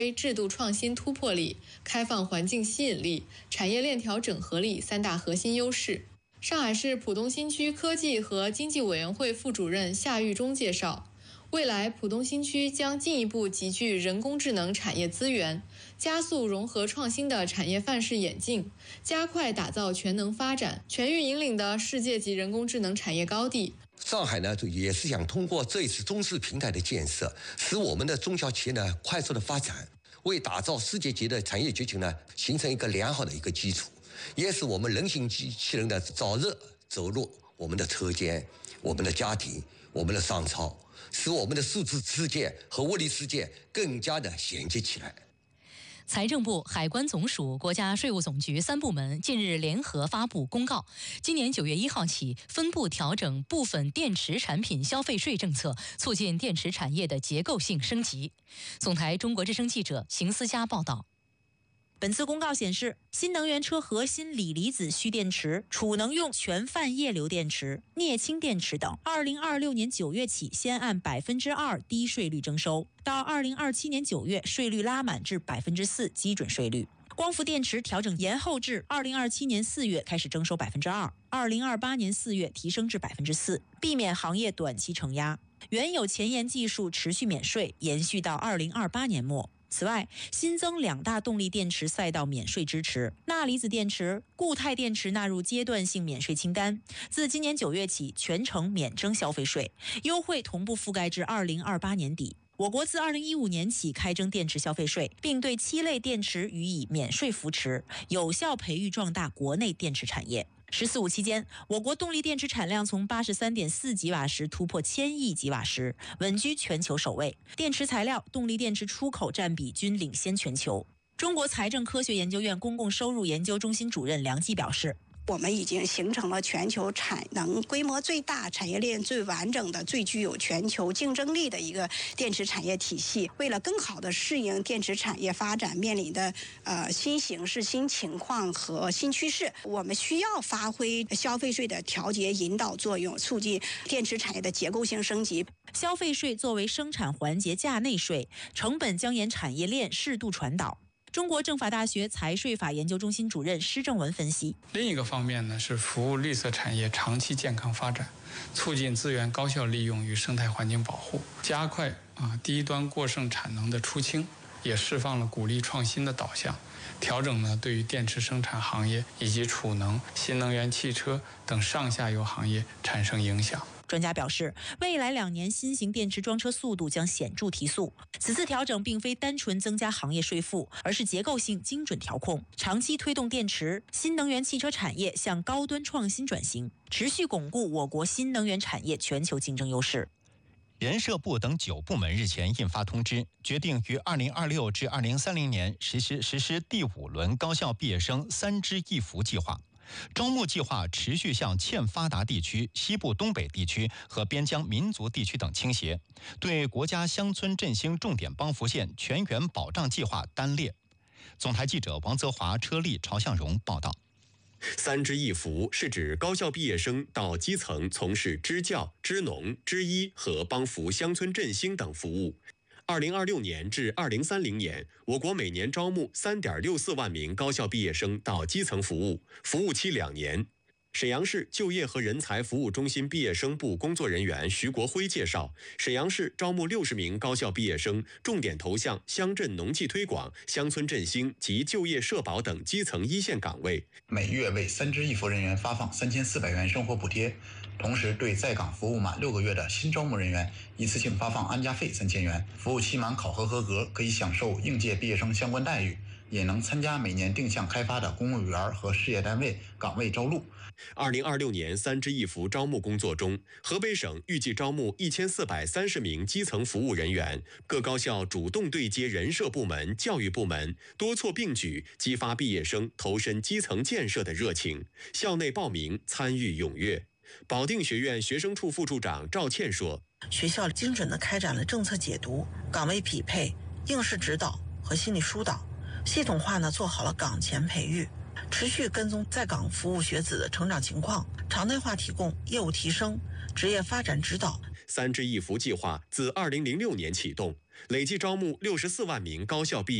制度创新突破力、开放环境吸引力、产业链条整合力三大核心优势。上海市浦东新区科技和经济委员会副主任夏玉忠介绍，未来浦东新区将进一步集聚人工智能产业资源，加速融合创新的产业范式演进，加快打造全能发展、全域引领的世界级人工智能产业高地。 上海呢，也是想通过这一次中世平台的建设，使我们的中小企业呢快速的发展，为打造世界级的产业崛起呢形成一个良好的一个基础，也使我们人形机器人的早日走入我们的车间、我们的家庭、我们的商超，使我们的数字世界和物理世界更加的衔接起来。 财政部、海关总署、国家税务总局3部门近日联合发布公告，今年9月1号起，分步调整部分电池产品消费税政策，促进电池产业的结构性升级。总台中国之声记者邢思佳报道。 本次公告显示，新能源车核心锂离子蓄电池、储能用全泛液流电池、镍氢电池等，2026年9月起先按2%低税率征收，到2027年9月税率拉满至4%基准税率。光伏电池调整延后至2027年4月开始征收2%，2028年4月提升至4%，避免行业短期承压。原有前沿技术持续免税，延续到2028年末。此外，新增2大动力电池赛道免税支持，钠离子电池、固态电池纳入阶段性免税清单，自今年9月起全程免征消费税，优惠同步覆盖至2028年底。我国自2015年起开征电池消费税，并对7类电池予以免税扶持，有效培育壮大国内电池产业。“14·5”期间，我国动力电池产量从83.4吉瓦时突破1000亿吉瓦时，稳居全球首位。电池材料、动力电池出口占比均领先全球。中国财政科学研究院公共收入研究中心主任梁季表示， 我们已经形成了全球产能规模最大、产业链最完整的、最具有全球竞争力的一个电池产业体系。为了更好地适应电池产业发展面临的新形势、新情况和新趋势，我们需要发挥消费税的调节引导作用，促进电池产业的结构性升级。 消费税作为生产环节价内税，成本将沿产业链适度传导。中国政法大学财税法研究中心主任施正文分析， 另一个方面呢，是服务绿色产业长期健康发展，促进资源高效利用与生态环境保护，加快低端过剩产能的出清，也释放了鼓励创新的导向。调整呢，对于电池生产行业以及储能、新能源汽车等上下游行业产生影响。 专家表示，未来2年新型电池装车速度将显著提速。此次调整并非单纯增加行业税负，而是结构性精准调控，长期推动电池、新能源汽车产业向高端创新转型，持续巩固我国新能源产业全球竞争优势。 人社部等9部门日前印发通知，决定于2026至2030年实施第5轮高校毕业生3支1扶计划。招募计划持续向欠发达地区、西部东北地区和边疆民族地区等倾斜，对国家乡村振兴重点帮扶县全员保障计划单列。总台记者王泽华、车丽、朝向荣报道。 3支1扶是指高校毕业生到基层从事支教、支农、支医和帮扶乡村振兴等服务。2026年至2030年，我国每年招募3.64万名高校毕业生到基层服务，服务期2年。沈阳市就业和人才服务中心毕业生部工作人员徐国辉介绍，沈阳市招募60名高校毕业生，重点投向乡镇农技推广、乡村振兴及就业社保等基层一线岗位。 每月为3支1扶人员发放3400元生活补贴，同时对在岗服务满6个月的新招募人员一次性发放安家费3000元，服务期满考核合格可以享受应届毕业生相关待遇，也能参加每年定向开发的公务员和事业单位岗位招录。 2026年3支1扶招募工作中，河北省预计招募1430名基层服务人员，各高校主动对接人社部门、教育部门，多措并举，激发毕业生投身基层建设的热情，校内报名参与踊跃。保定学院学生处副处长赵倩说， 学校精准地开展了政策解读、岗位匹配、应试指导和心理疏导，系统化做好了岗前培育，持续跟踪在岗服务学子的成长情况，常态化提供业务提升、职业发展指导。 3支1扶计划自2006年启动， 累计招募64万名高校毕业